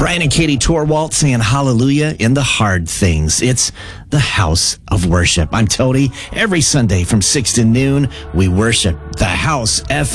Brian and Katie Torwalt saying hallelujah in the hard things. It's the house of worship. I'm Tony. Every Sunday from 6 to noon, we worship the House FM.